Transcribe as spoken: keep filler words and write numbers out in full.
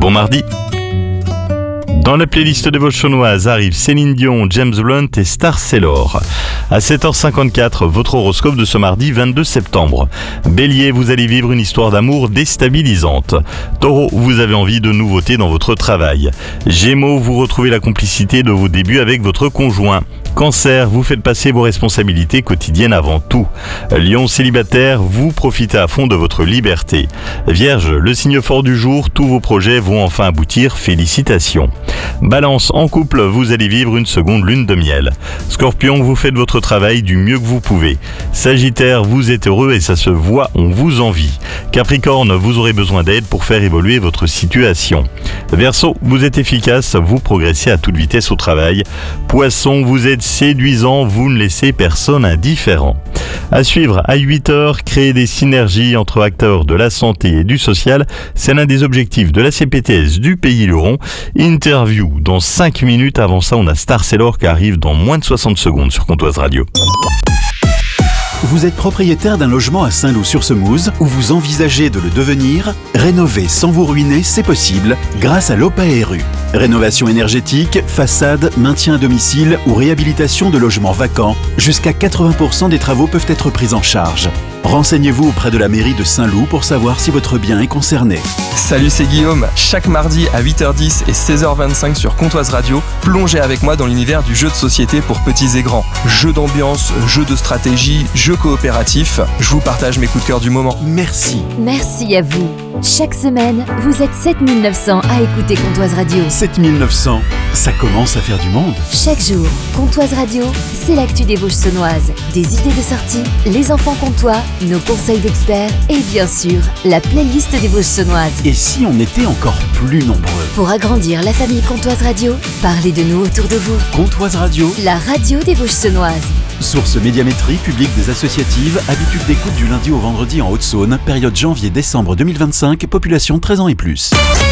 Bon mardi. Dans la playlist des voix chaunoises arrivent Céline Dion, James Blunt et Star Sailor. À sept heures cinquante-quatre, votre horoscope de ce mardi vingt-deux septembre. Bélier, vous allez vivre une histoire d'amour déstabilisante. Taureau, vous avez envie de nouveautés dans votre travail. Gémeaux, vous retrouvez la complicité de vos débuts avec votre conjoint. Cancer, vous faites passer vos responsabilités quotidiennes avant tout. Lion célibataire, vous profitez à fond de votre liberté. Vierge, le signe fort du jour, tous vos projets vont enfin aboutir, félicitations. Balance, en couple, vous allez vivre une seconde lune de miel. Scorpion, vous faites votre travail du mieux que vous pouvez. Sagittaire, vous êtes heureux et ça se voit, on vous envie. Capricorne, vous aurez besoin d'aide pour faire évoluer votre situation. Verseau, vous êtes efficace, vous progressez à toute vitesse au travail. Poisson, vous êtes séduisant, vous ne laissez personne indifférent. À suivre, à huit heures, créer des synergies entre acteurs de la santé et du social, c'est l'un des objectifs de la C P T S du Pays Luron. Interview dans cinq minutes, avant ça on a Star Sailor qui arrive dans moins de soixante secondes sur Comtoise Radio. Vous êtes propriétaire d'un logement à Saint-Loup-sur-Semouse ou vous envisagez de le devenir? Rénover sans vous ruiner, c'est possible grâce à l'O P A R U. Rénovation énergétique, façade, maintien à domicile ou réhabilitation de logements vacants, jusqu'à quatre-vingts pour cent des travaux peuvent être pris en charge. Renseignez-vous auprès de la mairie de Saint-Loup pour savoir si votre bien est concerné. Salut, c'est Guillaume. Chaque mardi à huit heures dix et seize heures vingt-cinq sur Comtoise Radio, plongez avec moi dans l'univers du jeu de société pour petits et grands. Jeux d'ambiance, jeux de stratégie, jeux coopératifs. Je vous partage mes coups de cœur du moment. Merci. Merci à vous. Chaque semaine, vous êtes sept mille neuf cents à écouter Comtoise Radio. sept mille neuf cents, ça commence à faire du monde. Chaque jour, Comtoise Radio, c'est l'actu des Vosges saunoises, des idées de sortie, les enfants comtois, nos conseils d'experts et bien sûr, la playlist des Vosges saunoises. Et si on était encore plus nombreux? Pour agrandir la famille Comtoise Radio, parlez de nous autour de vous. Comtoise Radio, la radio des Vosges saunoises. Source médiamétrie publique des associatives, habitude d'écoute du lundi au vendredi en Haute-Saône, période janvier-décembre deux mille vingt-cinq, population treize ans et plus.